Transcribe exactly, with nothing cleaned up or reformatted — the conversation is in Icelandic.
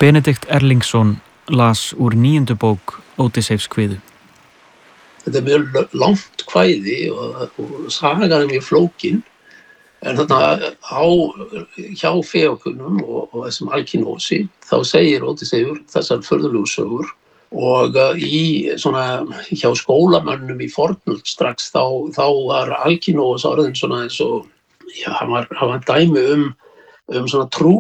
Benedikt Erlingsson las úr níundu bók Ódysseifs kviðu. Þetta er mjög langt kvæði og, og sagan er mjög flókin, en þarna á hjá Feókunum og, og þessum Alkínósi þá segir Ódysseifur þessar furðulegu sögur og uh, í svona hjá skólamönnum í fornöld strax þá, þá var Alkínós orðinn svona eins og, já, hann var, hann var dæmi um um svona trú